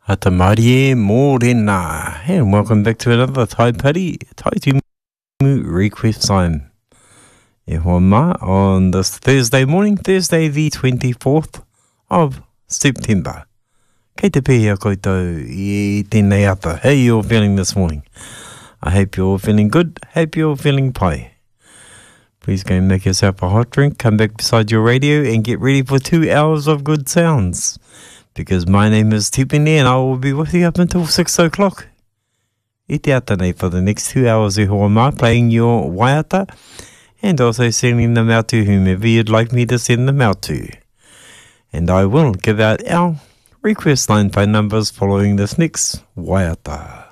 Hata Marie Morena, and welcome back to another Tai Tumu request time. E hoa mā on this Thursday morning, Thursday the 24th of September. Kei te pēhea koutou I tēnei ata. How you all feeling this morning? I hope you're all feeling good. Hope you're all feeling pai. Please go and make yourself a hot drink, come back beside your radio and get ready for 2 hours of good sounds. Because my name is Tipene and I will be with you up until 6 o'clock. I te ata nei for the next 2 hours e hoa mā, playing your waiata and also sending them out to whomever you'd like me to send them out to. And I will give out our request line phone numbers following this next waiata.